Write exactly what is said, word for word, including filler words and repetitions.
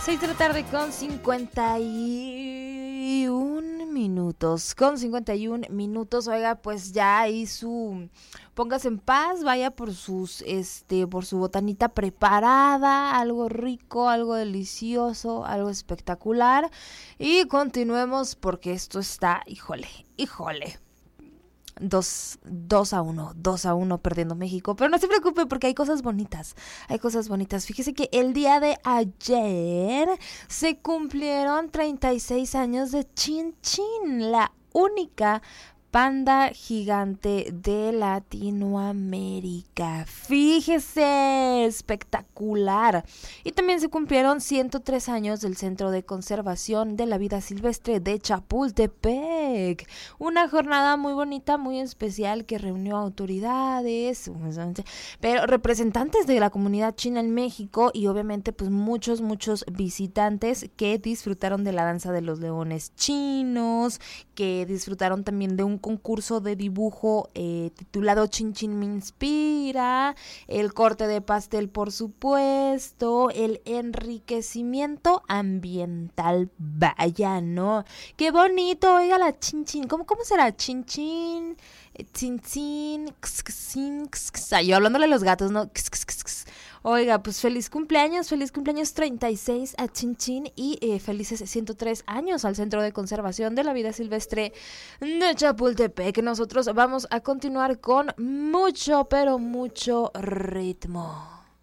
seis de la tarde con cincuenta y un minutos, con cincuenta y un minutos, oiga, pues ya ahí su, póngase en paz, vaya por sus, este, por su botanita preparada, algo rico, algo delicioso, algo espectacular, y continuemos porque esto está, híjole, híjole. Dos, dos a uno, dos a uno perdiendo México, pero no se preocupe porque hay cosas bonitas, hay cosas bonitas. Fíjese que el día de ayer se cumplieron treinta y seis años de Chin Chin, la única panda gigante de Latinoamérica. Fíjese, espectacular. Y también se cumplieron ciento tres años del Centro de Conservación de la Vida Silvestre de Chapultepec. Una jornada muy bonita, muy especial que reunió autoridades, pero representantes de la comunidad china en México y obviamente pues muchos, muchos visitantes que disfrutaron de la danza de los leones chinos, que disfrutaron también de un concurso de dibujo eh, titulado Chin Chin me inspira, el corte de pastel por supuesto, el enriquecimiento ambiental, vaya, ¿no? Qué bonito, oiga la Chin Chin, ¿cómo, cómo será? Chin Chin, Chin Chin, yo hablándole a los gatos, ¿no? Oiga, pues feliz cumpleaños, feliz cumpleaños treinta y seis a Chin Chin y eh, felices ciento tres años al Centro de Conservación de la Vida Silvestre de Chapultepec. Nosotros vamos a continuar con mucho, pero mucho ritmo.